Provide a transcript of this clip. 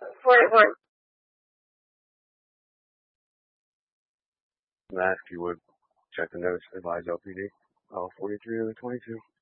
44. Matt, if you would check the notes, advise LPD. 43 of the 22.